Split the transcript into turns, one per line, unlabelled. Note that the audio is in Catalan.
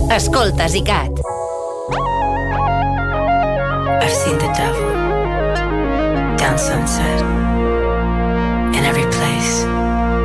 Escolta, Zicat.
I've seen the devil down Sunset, in every place.